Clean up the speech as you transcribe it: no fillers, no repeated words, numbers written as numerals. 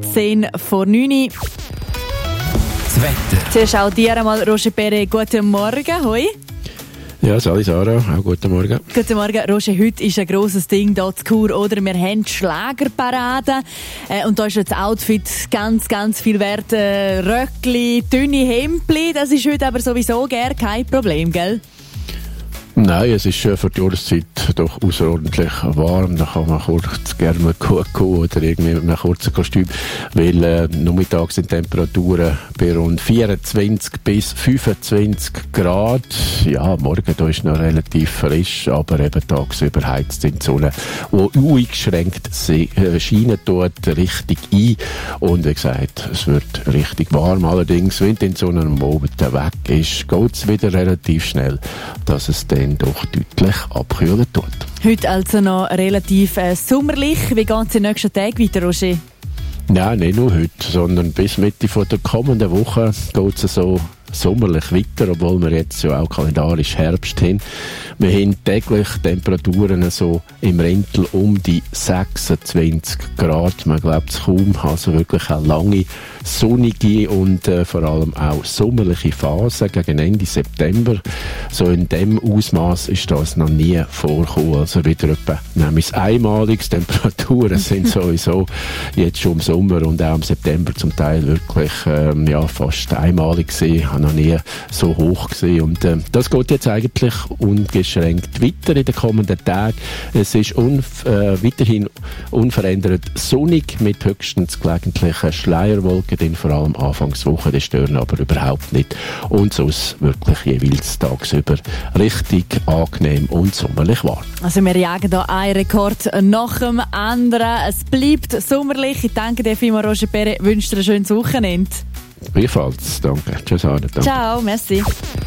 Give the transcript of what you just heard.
10 vor 9. Das Wetter. Zuerst auch dir einmal, Roger Perret, guten Morgen. Hoi. Ja, Sali, Sarah, auch guten Morgen. Guten Morgen, Roger. Heute ist ein grosses Ding hier zu Chur, oder? Wir haben die Schlagerparade. Und da ist das Outfit ganz, ganz viel wert. Röckli, dünne Hemdli, das ist heute aber sowieso gerne kein Problem, gell? Nein, es ist für die Jahreszeit doch außerordentlich warm. Da kann man kurz gerne mal gucken oder irgendwie mit einem kurzen Kostüm, weil nachmittags sind Temperaturen bei rund 24 bis 25 Grad. Ja, morgen da ist noch relativ frisch, aber eben tagsüber heizt in die Sonne, wo eingeschränkt scheint dort richtig ein. Und wie gesagt, es wird richtig warm. Allerdings, wenn die Sonne am Abend weg ist, geht es wieder relativ schnell, dass es dann doch deutlich abkühlen tut. Heute also noch relativ sommerlich. Wie geht es in den nächsten Tagen weiter, Roger? Nein, nicht nur heute, sondern bis Mitte der kommenden Woche geht es so sommerlich weiter, obwohl wir jetzt ja auch kalendarisch Herbst haben. Wir haben täglich Temperaturen so im Rentel um die 26 Grad. Man glaubt es kaum. Also wirklich eine lange, sonnige und vor allem auch sommerliche Phase gegen Ende September. So in dem Ausmaß ist das noch nie vorgekommen. Also wieder etwa nämlich einmaliges. Temperaturen sind sowieso jetzt schon im Sommer und auch im September zum Teil wirklich fast einmalig gewesen. Noch nie so hoch gesehen. Und das geht jetzt eigentlich ungeschränkt weiter in den kommenden Tagen. Es ist weiterhin unverändert sonnig mit höchstens gelegentlichen Schleierwolken, denn vor allem Anfangswoche, die stören aber überhaupt nicht. Und sonst wirklich jeweils tagsüber richtig angenehm und sommerlich warm. Also wir jagen hier einen Rekord nach dem anderen. Es bleibt sommerlich. Ich danke dir vielmals, Roger Perret. Ich wünsche dir ein schönes Wochenende. Gleichfalls, danke. Tschüss, Anne. Ciao, merci.